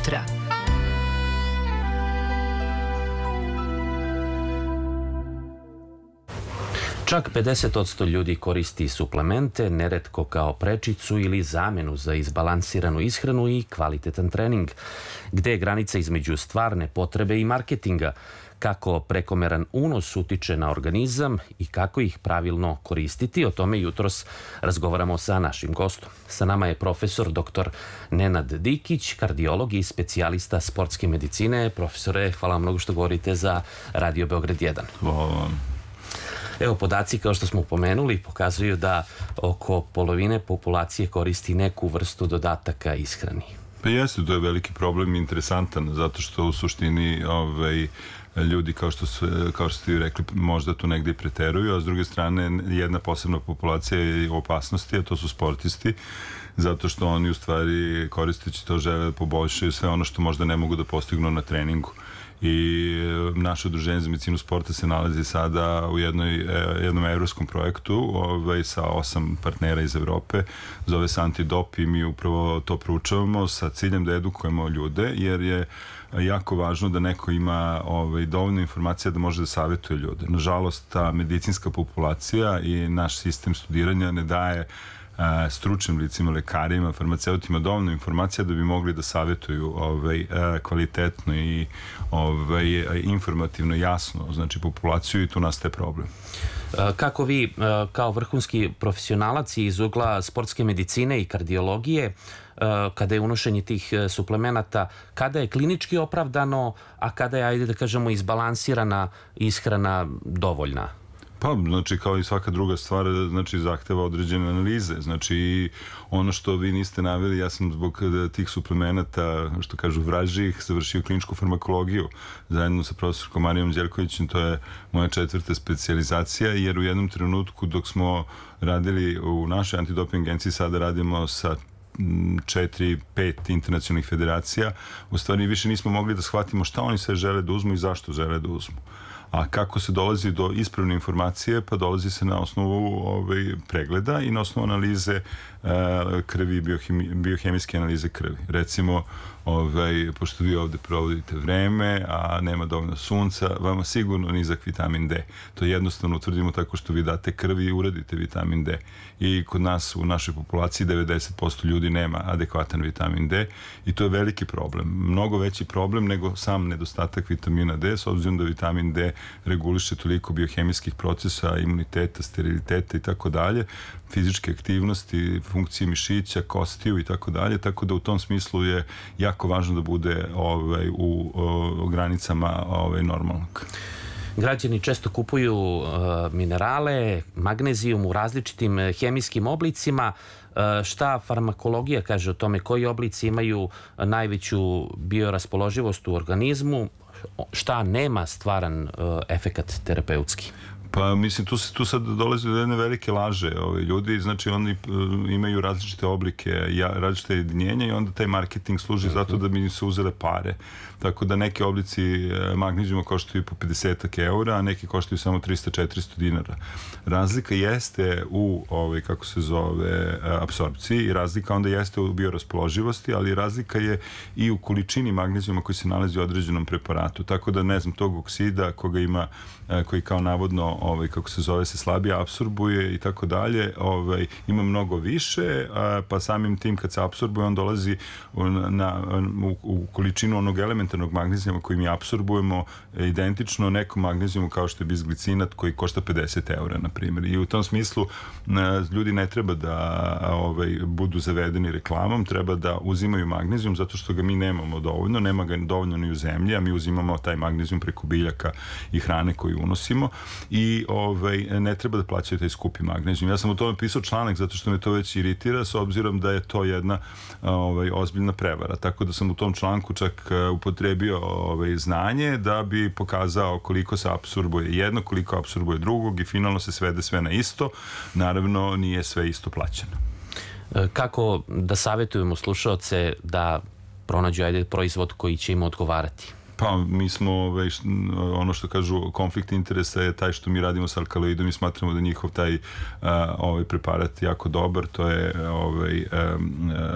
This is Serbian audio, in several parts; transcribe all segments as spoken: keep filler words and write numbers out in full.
jutra. Čak pedeset posto ljudi koristi suplemente, neretko kao prečicu ili zamenu za izbalansiranu ishranu i kvalitetan trening. Gde je granica između stvarne potrebe i marketinga? Kako prekomeran unos utiče na organizam i kako ih pravilno koristiti? O tome jutros razgovaramo sa našim gostom. Sa nama je profesor doktor Nenad Dikić, kardiolog i specijalista sportske medicine. Profesore, hvala vam mnogo što govorite za Radio Beograd jedan. Hvala vam. Evo, podaci kao što smo pomenuli pokazuju da oko polovine populacije koristi neku vrstu dodataka ishrani. Pa jeste, to je veliki problem, interesantan, zato što u suštini ovaj, ljudi, kao što, su, kao što ste rekli, možda tu negde i preteruju, a s druge strane jedna posebna populacija je u opasnosti, a to su sportisti, zato što oni u stvari koristeći to žele da poboljšaju sve ono što možda ne mogu da postignu na treningu. I naše udruženje za medicinu sporta se nalazi sada u jednoj, jednom evropskom projektu ovaj, sa osam partnera iz Evrope, zove se Antidop i mi upravo to proučavamo sa ciljem da edukujemo ljude, jer je jako važno da neko ima ovaj, dovoljno informacija da može da savjetuje ljude. Nažalost, ta medicinska populacija i naš sistem studiranja ne daje stručnim licima, lekarima, farmaceutima dovoljno informacija da bi mogli da savjetuju ovaj, kvalitetno i ovaj, informativno jasno, znači populaciju, i tu nastaje problem. Kako vi kao vrhunski profesionalac iz ugla sportske medicine i kardiologije, kada je unošenje tih suplemenata, kada je klinički opravdano, a kada je, ajde da kažemo, izbalansirana ishrana dovoljna? Pa, znači, kao i svaka druga stvar, znači, zahteva određene analize. Znači, ono što vi niste naveli, ja sam zbog tih suplemenata, što kažu, vražijih, završio kliničku farmakologiju zajedno sa profesorkom Marijom Đerkovićem. To je moja četvrta specijalizacija, jer u jednom trenutku dok smo radili u našoj antidoping agenciji, sada radimo sa četiri, pet internacionalnih federacija, u stvari više nismo mogli da shvatimo šta oni sve žele da uzmu i zašto žele da uzmu. A kako se dolazi do ispravne informacije? Pa dolazi se na osnovu ovaj, pregleda i na osnovu analize e, krvi, biohemi, biohemijske analize krvi. Recimo, ovaj, pošto vi ovde provodite vreme, a nema dovoljno sunca, vama sigurno nizak vitamin D. To jednostavno utvrdimo tako što vi date krvi i uradite vitamin D. I kod nas, u našoj populaciji, devedeset posto ljudi nema adekvatan vitamin D i to je veliki problem. Mnogo veći problem nego sam nedostatak vitamina D, s obzirom da vitamin D reguliše toliko biohemijskih procesa, imuniteta, steriliteta i tako dalje, fizičke aktivnosti, funkcije mišića, kostiju i tako dalje, tako da u tom smislu je jako važno da bude ovaj, u, u granicama ovaj, normalnog. Građani često kupuju uh, minerale, magnezijum u različitim hemijskim oblicima. Uh, šta farmakologija kaže o tome? Koji oblici imaju najveću bioraspoloživost u organizmu? Šta nema stvaran uh, efekat terapeutski? Pa mislim, tu, tu sad dolazi do jedne velike laže. Ovi ljudi, znači oni uh, imaju različite oblike, ja, različite jedinjenja i onda taj marketing služi zato da bi im se uzele pare. Tako da neki oblici magnezijuma koštaju po pedeset eura, a neki koštaju samo trista do četiristo dinara. Razlika jeste u, ovaj, kako se zove, apsorpciji i razlika onda jeste u bioraspoloživosti, ali razlika je i u količini magnezijuma koji se nalazi u određenom preparatu. Tako da, ne znam, tog oksida koga ima, koji kao navodno, ovaj, kako se zove, se slabije apsorbuje i tako dalje, ovaj, ima mnogo više, pa samim tim kad se apsorbuje, on dolazi na, na, u, u količinu onog elementa magnezijuma koji mi apsorbujemo identično nekom magnezijumu kao što je bisglicinat koji košta pedeset eura, na primjer. I u tom smislu ljudi ne treba da ovaj, budu zavedeni reklamom, treba da uzimaju magnezijum zato što ga mi nemamo dovoljno, nema ga dovoljno ni u zemlji, a mi uzimamo taj magnezijum preko biljaka i hrane koju unosimo i ovaj, ne treba da plaćaju taj skupi magnezijum. Ja sam u tome pisao članak zato što me to već iritira, s obzirom da je to jedna ovaj, ozbiljna prevara. Tako da sam u tom članku čak upotrebio ovaj, znanje da bi pokazao koliko se apsorbuje jedno, koliko apsorbuje drugog i finalno se svede sve na isto. Naravno, nije sve isto plaćeno. Kako da savjetujemo slušaoce da pronađu ajde proizvod koji će im odgovarati? Pa mi smo, već, ono što kažu, konflikt interesa je taj što mi radimo sa alkaloidom i smatramo da njihov taj ovaj preparat jako dobar, to je ovaj,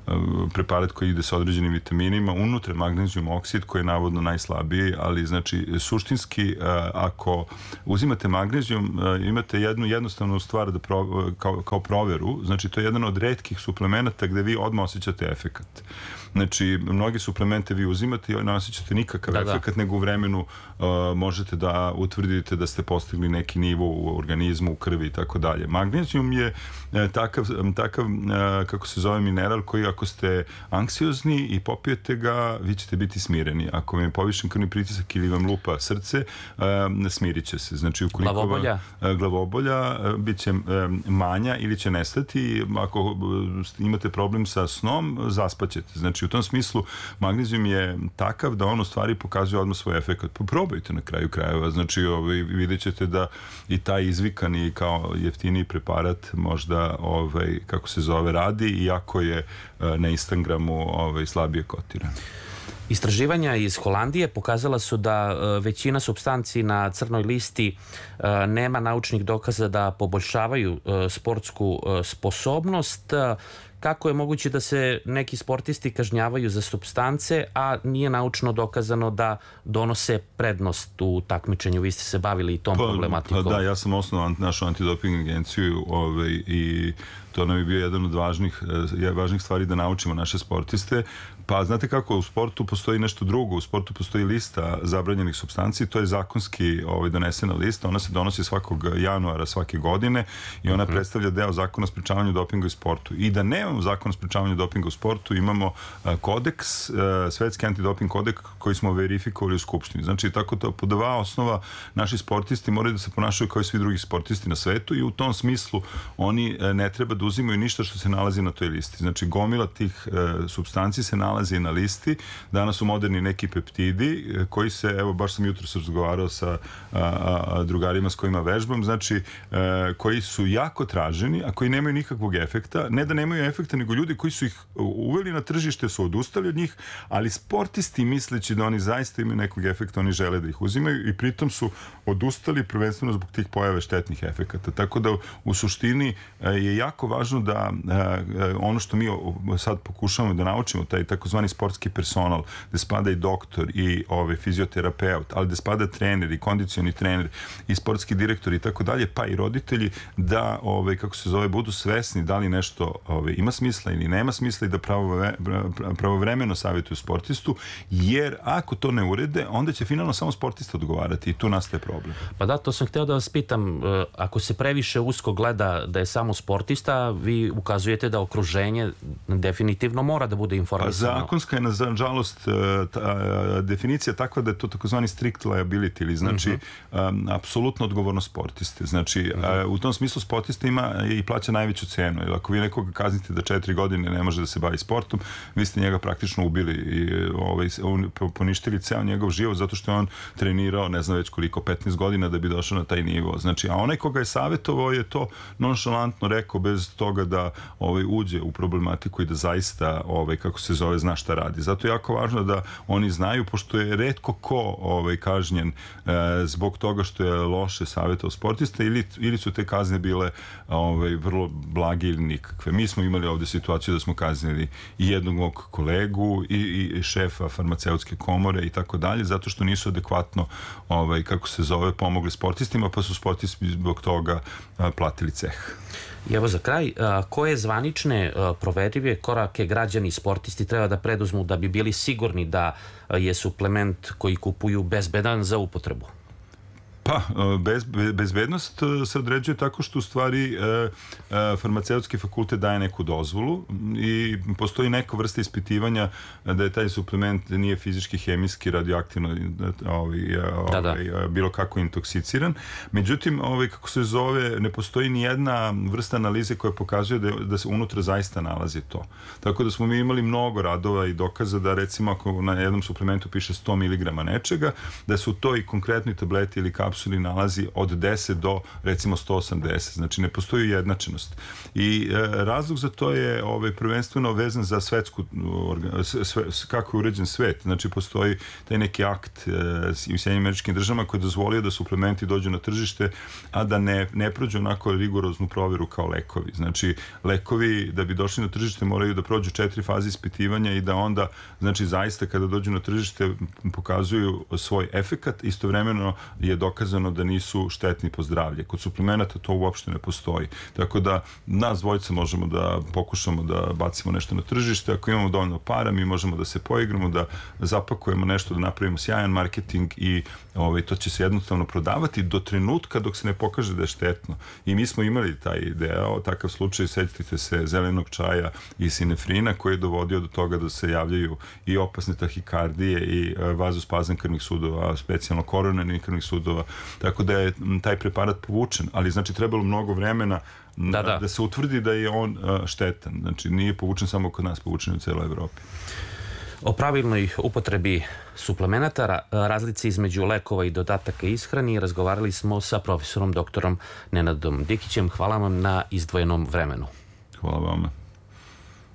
preparat koji ide sa određenim vitaminima, unutra magnezijum oksid koji je navodno najslabiji, ali znači suštinski ako uzimate magnezijum imate jednu jednostavnu stvar da pro, kao, kao proveru, znači to je jedan od retkih suplemenata gde vi odmah osjećate efekat. Znači, mnogi suplemente vi uzimate i ne osjećate nikakav da, efekat, da. nego u vremenu uh, možete da utvrdite da ste postigli neki nivo u organizmu, u krvi i tako dalje. Magnezijum je uh, takav, takav uh, kako se zove mineral koji ako ste anksiozni i popijete ga, vi ćete biti smireni. Ako vam je povišen krvni pritisak ili vam lupa srce, uh, smirit će se. Znači, ukoliko glavobolja, uh, glavobolja uh, bit će uh, manja ili će nestati. Ako uh, imate problem sa snom, zaspaćete. Znači, u tom smislu magnezijum je takav da on u stvari pokazuje odmah svoj efekat. Probajte na kraju krajeva. Znači, ovaj, vidjet ćete da i taj izvikani kao jeftiniji preparat možda, ovaj, kako se zove, radi, iako je na Instagramu ovaj, slabije kotiran. Istraživanja iz Holandije pokazala su da većina supstanci na crnoj listi nema naučnih dokaza da poboljšavaju sportsku sposobnost. Kako je moguće da se neki sportisti kažnjavaju za supstance, a nije naučno dokazano da donose prednost u takmičenju? Vi ste se bavili i tom pa, problematikom. Pa da, ja sam osnovao našu antidoping agenciju ovaj, i to nam je bio jedan od važnih, važnih stvari da naučimo naše sportiste. Pa znate kako, u sportu postoji nešto drugo, u sportu postoji lista zabranjenih supstanci, to je zakonski ovaj, donesena lista, ona se donosi svakog januara svake godine i ona mm-hmm. predstavlja deo zakona o sprečavanju dopinga u sportu. I da nemamo zakon o sprečavanju dopinga u sportu, imamo uh, kodeks, uh, svetski antidoping kodeks koji smo verifikovali u Skupštini. Znači, tako to po dva osnova naši sportisti moraju da se ponašaju kao i svi drugi sportisti na svetu i u tom smislu oni uh, ne treba da uzimaju ništa što se nalazi na toj listi. Znači, gomila tih uh, supstanci se nalazi na listi. Danas su moderni neki peptidi koji se, evo, baš sam jutro razgovarao sa a, a, drugarima s kojima vežbam, znači, a, koji su jako traženi, a koji nemaju nikakvog efekta. Ne da nemaju efekta, nego ljudi koji su ih uveli na tržište su odustali od njih, ali sportisti misleći da oni zaista imaju nekog efekta, oni žele da ih uzimaju i pritom su odustali prvenstveno zbog tih pojave štetnih efekata. Tako da u suštini je jako važno da ono što mi sad pokušavamo da naučimo, taj takozvani sportski personal, gde spada i doktor i ovaj, fizioterapeut, ali gde spada trener i kondicioni trener i sportski direktor i tako dalje, pa i roditelji, da, ovaj, kako se zove, budu svesni da li nešto ovaj, ima smisla ili nema smisla i da pravove, pravovremeno savjetuju sportistu, jer ako to ne urede, onda će finalno samo sportista odgovarati i tu nastaje problem. Pa da, to sam hteo da vas pitam, ako se previše usko gleda da je samo sportista, vi ukazujete da okruženje definitivno mora da bude informisano. Pa zakonska je, nažalost, ta, definicija takva da je to takozvani strict liability, ili znači uh-huh. um, apsolutno odgovornost sportiste. Znači, uh-huh. uh, u tom smislu sportista ima i plaća najveću cenu. Jer ako vi nekoga kaznite da četiri godine ne može da se bavi sportom, vi ste njega praktično ubili i ovaj, poništili ceo njegov život zato što je on trenirao, ne znam već koliko, petnaest godina da bi došao na taj nivo. Znači, a onaj koga je savjetovao je to nonšalantno rekao bez toga da ovaj, uđe u problematiku i da zaista, ovaj, kako se zove, zna šta radi. Zato je jako važno da oni znaju, pošto je retko ko ovaj, kažnjen e, zbog toga što je loše savjetao sportista ili, ili su te kazne bile ovaj, vrlo blage ili nikakve. Mi smo imali ovdje situaciju da smo kaznili i jednog mog kolegu i, i šefa farmaceutske komore i tako dalje, zato što nisu adekvatno, ovaj, kako se zove, pomogli sportistima, pa su sportisti zbog toga a, platili ceh. I evo za kraj, a, koje zvanične a, proverive korake građani i sportisti treba da preduzmu da bi bili sigurni da a, je suplement koji kupuju bezbedan za upotrebu? Pa, bez, bezbednost se određuje tako što u stvari farmaceutski fakultet daje neku dozvolu i postoji neka vrsta ispitivanja da je taj suplement nije fizički, hemijski, radioaktivno ovaj, da, da. Ovaj, bilo kako intoksiciran. Međutim, ovaj, kako se zove, ne postoji ni jedna vrsta analize koja pokazuje da, da se unutra zaista nalazi to. Tako da smo mi imali mnogo radova i dokaza da recimo ako na jednom suplementu piše sto miligrama nečega, da su to i konkretni tableti ili kapsule kapsuli nalazi od deset do recimo sto osamdeset. Znači ne postoji ujednačenost. I e, razlog za to je ovaj, prvenstveno vezan za svetsku, sve, kako je uređen svet. Znači postoji taj neki akt e, u Sjedinjenim Američkim Državama koji je dozvolio da suplementi dođu na tržište, a da ne, ne prođu onako rigoroznu provjeru kao lekovi. Znači lekovi da bi došli na tržište moraju da prođu četiri faze ispitivanja i da onda, znači zaista kada dođu na tržište pokazuju svoj efekat, istovremeno je dokazano da nisu štetni po zdravlje. Kod suplemenata to uopšte ne postoji. Tako da nas dvojica možemo da pokušamo da bacimo nešto na tržište, ako imamo dovoljno para, mi možemo da se poigramo, da zapakujemo nešto, da napravimo sjajan marketing i ovaj, to će se jednostavno prodavati do trenutka dok se ne pokaže da je štetno. I mi smo imali taj deo, takav slučaj, sećate se zelenog čaja i sinefrina koji je dovodio do toga da se javljaju i opasne tahikardije i vazospazam krvnih sudova, specijalno koronarnih krvnih sudova, tako da je taj preparat povučen, ali znači trebalo mnogo vremena da, da. da se utvrdi da je on štetan. Znači nije povučen samo kod nas, povučen u celoj Evropi. O pravilnoj upotrebi suplemenata, razlici između lekova i dodataka ishrani razgovarali smo sa profesorom doktorom Nenadom Dikićem. Hvala vam na izdvojenom vremenu. Hvala vama.